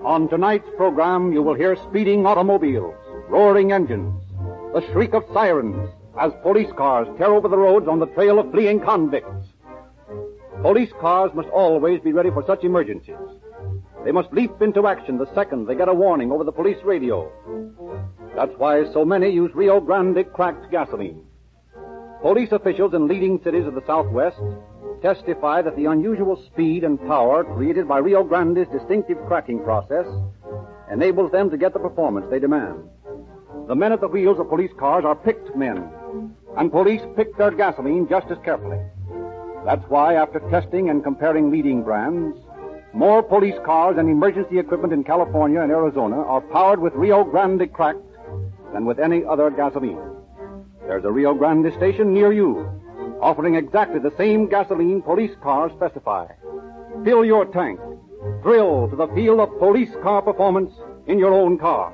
On tonight's program, you will hear speeding automobiles, roaring engines, the shriek of sirens as police cars tear over the roads on the trail of fleeing convicts. Police cars must always be ready for such emergencies. They must leap into action the second they get a warning over the police radio. That's why so many use Rio Grande cracked gasoline. Police officials in leading cities of the Southwest testify that the unusual speed and power created by Rio Grande's distinctive cracking process enables them to get the performance they demand. The men at the wheels of police cars are picked men, and police pick their gasoline just as carefully. That's why, after testing and comparing leading brands, more police cars and emergency equipment in California and Arizona are powered with Rio Grande cracked than with any other gasoline. There's a Rio Grande station near you, offering exactly the same gasoline police cars specify. Fill your tank. Thrill to the feel of police car performance in your own car.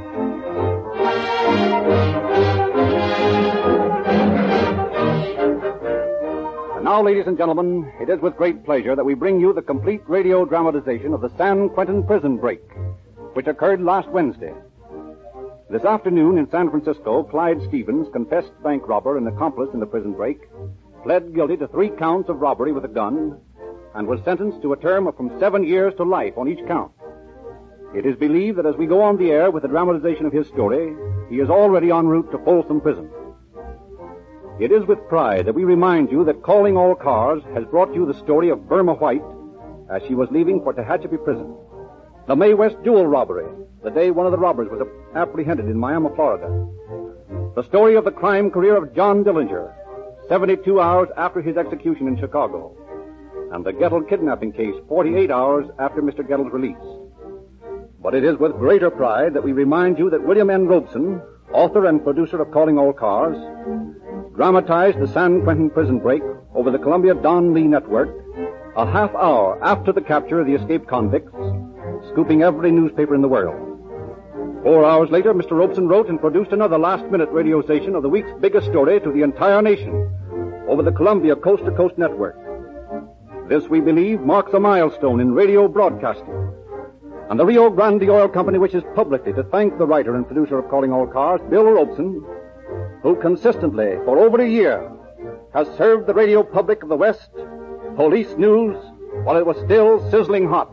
And now, ladies and gentlemen, it is with great pleasure that we bring you the complete radio dramatization of the San Quentin prison break, which occurred last Wednesday. This afternoon in San Francisco, Clyde Stevens, confessed bank robber and accomplice in the prison break, pled guilty to 3 counts of robbery with a gun and was sentenced to a term of from 7 years to life on each count. It is believed that as we go on the air with the dramatization of his story, he is already en route to Folsom Prison. It is with pride that we remind you that Calling All Cars has brought you the story of Burma White as she was leaving for Tehachapi Prison. The Mae West jewel robbery, the day one of the robbers was apprehended in Miami, Florida. The story of the crime career of John Dillinger, 72 hours after his execution in Chicago. And the Gettle kidnapping case, 48 hours after Mr. Gettle's release. But it is with greater pride that we remind you that William N. Robeson, author and producer of Calling All Cars, dramatized the San Quentin prison break over the Columbia Don Lee Network a half hour after the capture of the escaped convicts, scooping every newspaper in the world. 4 hours later, Mr. Robeson wrote and produced another last-minute radio station of the week's biggest story to the entire nation over the Columbia Coast to Coast Network. This, we believe, marks a milestone in radio broadcasting. And the Rio Grande Oil Company wishes publicly to thank the writer and producer of Calling All Cars, Bill Robeson, who consistently, for over a year, has served the radio public of the West police news while it was still sizzling hot.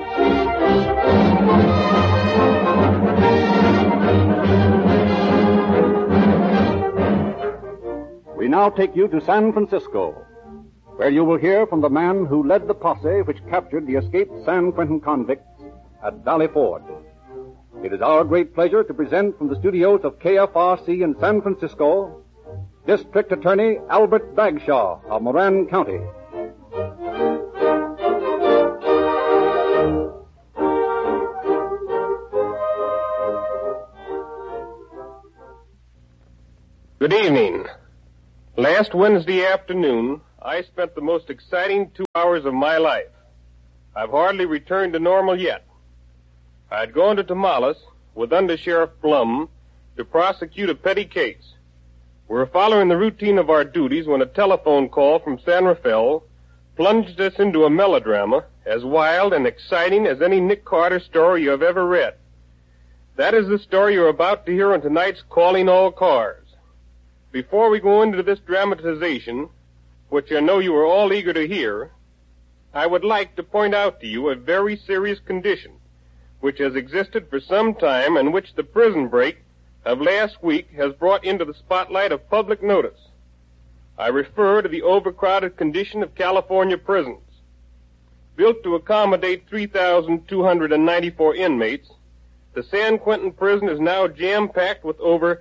We now take you to San Francisco, where you will hear from the man who led the posse which captured the escaped San Quentin convicts at Valley Ford. It is our great pleasure to present from the studios of KFRC in San Francisco, District Attorney Albert Bagshaw of Moran County. Good evening. Last Wednesday afternoon, I spent the most exciting 2 hours of my life. I've hardly returned to normal yet. I'd gone to Tamales with Under Sheriff Blum to prosecute a petty case. We were following the routine of our duties when a telephone call from San Rafael plunged us into a melodrama as wild and exciting as any Nick Carter story you have ever read. That is the story you're about to hear on tonight's Calling All Cars. Before we go into this dramatization, which I know you are all eager to hear, I would like to point out to you a very serious condition which has existed for some time and which the prison break of last week has brought into the spotlight of public notice. I refer to the overcrowded condition of California prisons. Built to accommodate 3,294 inmates, the San Quentin prison is now jam-packed with over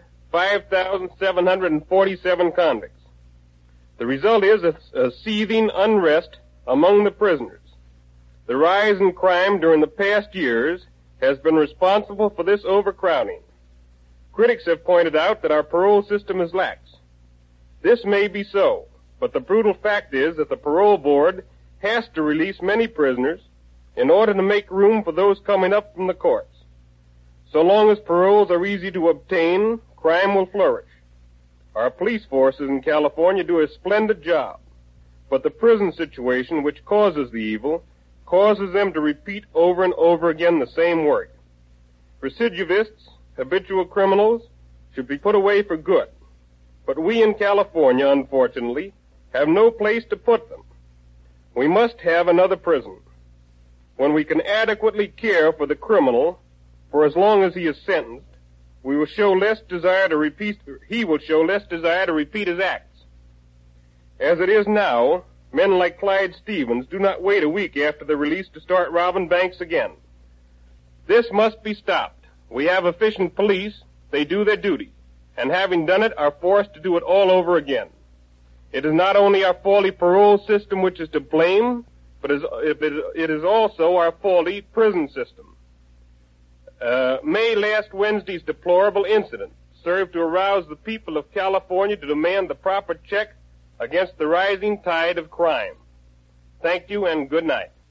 5,747 convicts. The result is a seething unrest among the prisoners. The rise in crime during the past years has been responsible for this overcrowding. Critics have pointed out that our parole system is lax. This may be so, but the brutal fact is that the parole board has to release many prisoners in order to make room for those coming up from the courts. So long as paroles are easy to obtain, crime will flourish. Our police forces in California do a splendid job, but the prison situation which causes the evil causes them to repeat over and over again the same work. Recidivists, habitual criminals, should be put away for good. But we in California, unfortunately, have no place to put them. We must have another prison. When we can adequately care for the criminal for as long as he is sentenced, he will show less desire to repeat his acts. As it is now, men like Clyde Stevens do not wait a week after they're released to start robbing banks again. This must be stopped. We have efficient police. They do their duty, and having done it, are forced to do it all over again. It is not only our faulty parole system which is to blame, but it is also our faulty prison system. May last Wednesday's deplorable incident served to arouse the people of California to demand the proper check against the rising tide of crime. Thank you and good night.